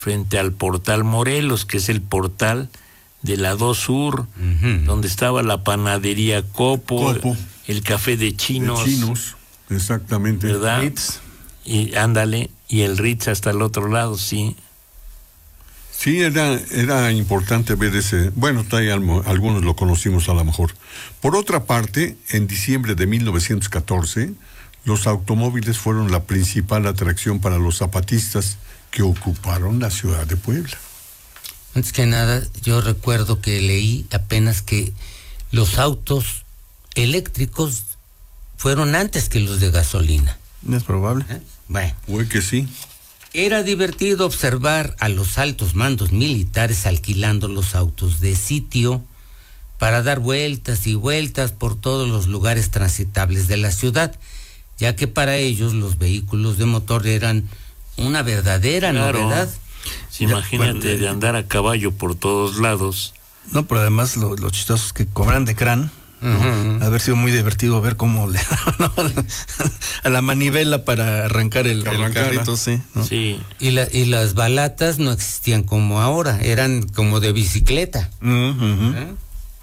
frente al Portal Morelos, que es el portal de la 2 Sur, donde estaba la panadería Copo, el café de Chinos. De Chinos, exactamente. ¿Verdad? Ritz. Y ándale, y el Ritz hasta el otro lado, sí. Sí, era importante ver ese. Bueno, algunos lo conocimos a lo mejor. Por otra parte, en diciembre de 1914, los automóviles fueron la principal atracción para los zapatistas que ocuparon la ciudad de Puebla. Antes que nada, yo recuerdo que leí apenas que los autos eléctricos fueron antes que los de gasolina. Es probable. Bueno. Fue que sí. Era divertido observar a los altos mandos militares alquilando los autos de sitio para dar vueltas y vueltas por todos los lugares transitables de la ciudad, ya que para ellos los vehículos de motor eran una verdadera novedad. Sí, imagínate de andar a caballo por todos lados. No, pero además los chistosos que cobran de crán. ¿No? Haber sido muy divertido ver cómo le a la manivela para arrancar el carrito, sí, ¿no? Sí. Y las balatas no existían como ahora, eran como de bicicleta. En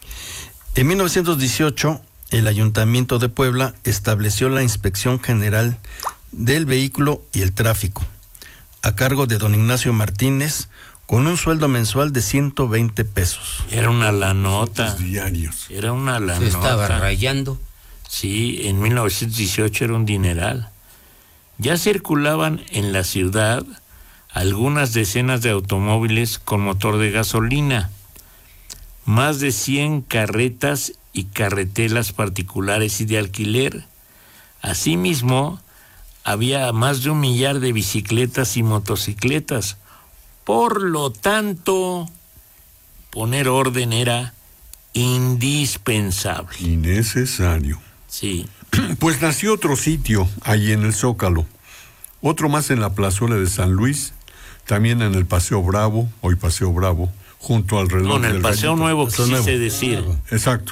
1918, el Ayuntamiento de Puebla estableció la Inspección General del Vehículo y el Tráfico, a cargo de don Ignacio Martínez, con un sueldo mensual de 120 pesos. Era una lanota. Diarios. Era una lanota. Se estaba rayando. Sí, en 1918 era un dineral. Ya circulaban en la ciudad algunas decenas de automóviles con motor de gasolina, más de 100 carretas y carretelas particulares y de alquiler. Asimismo, había más de 1 millar de bicicletas y motocicletas. Por lo tanto, poner orden era indispensable. Y necesario. Sí. Pues nació otro sitio ahí en el Zócalo, otro más en la plazuela de San Luis, también en el Paseo Bravo, hoy Paseo Bravo, junto al reloj No, en el Paseo Gallito. Nuevo, quise decir. Exacto,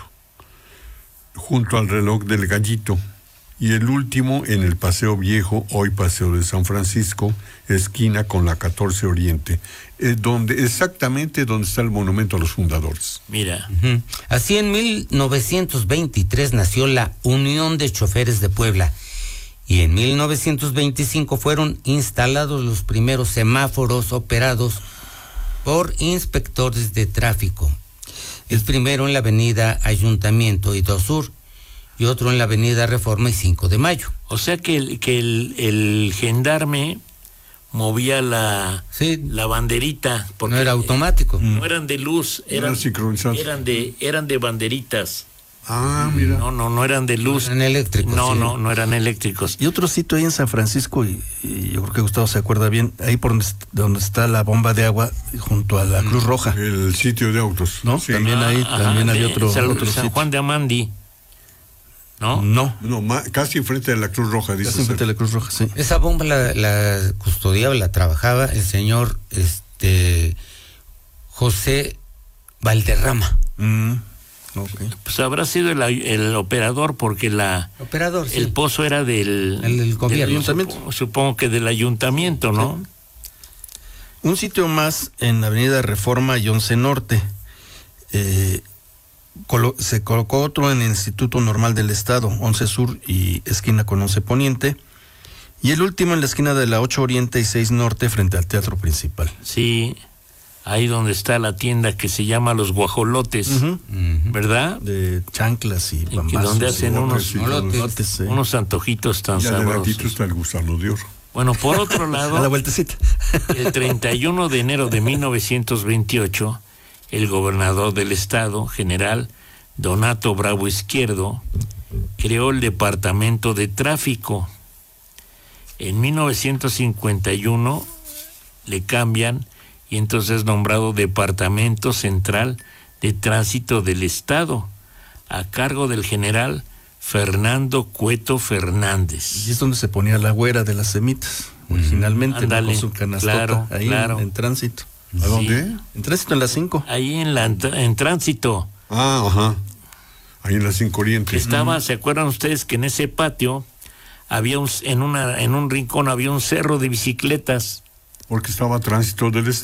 junto al reloj del Gallito. Y el último en el Paseo Viejo, hoy Paseo de San Francisco, esquina con la 14 Oriente, exactamente donde está el monumento a los fundadores. Mira. Así en 1923 nació la Unión de Choferes de Puebla y en 1925 fueron instalados los primeros semáforos operados por inspectores de tráfico. El primero en la avenida Ayuntamiento y 2 Sur, y otro en la avenida Reforma y 5 de Mayo. O sea que el gendarme movía la banderita. Porque no era automático. No eran de luz, eran de banderitas. Ah, mira. No eran de luz. No eran eléctricos. No eran eléctricos. Y otro sitio ahí en San Francisco, y yo creo que Gustavo se acuerda bien, ahí por donde está la bomba de agua, junto a la Cruz Roja. El sitio de autos. ¿No? Sí. También ahí también había otro San sitio. Juan de Amandi. ¿No? No, casi enfrente de la Cruz Roja, dice. casi enfrente de la Cruz Roja, sí. Esa bomba la custodiaba, la trabajaba el señor José Valderrama. Okay. Pues habrá sido el operador, porque Operador, sí. el pozo era del gobierno. Supongo que del ayuntamiento, ¿no? Sí. Un sitio más en Avenida Reforma y 11 Norte. Se colocó otro en el Instituto Normal del Estado, 11 Sur y esquina con 11 Poniente. Y el último en la esquina de la 8 Oriente y 6 Norte, frente al Teatro Principal. Sí, ahí donde está la tienda que se llama Los Guajolotes, ¿verdad? De chanclas y bambazos. Donde hacen unos antojitos tan ya sabrosos. Ya de ratito está el gusano de oro. Bueno, por otro lado, a la vueltecita. El 31 de enero de 1928, el gobernador del estado, general Donato Bravo Izquierdo, creó el Departamento de Tráfico. En 1951 le cambian y entonces es nombrado Departamento Central de Tránsito del Estado, a cargo del general Fernando Cueto Fernández. Y es donde se ponía la güera de las semitas, originalmente, Ándale, con su canastota, claro. En tránsito. ¿A dónde? En tránsito en la 5. Ahí en tránsito. Ah, ajá. Ahí en la 5 Oriente. Estaba, ¿se acuerdan ustedes que en ese patio había en un rincón había un cerro de bicicletas? Porque estaba tránsito del estado.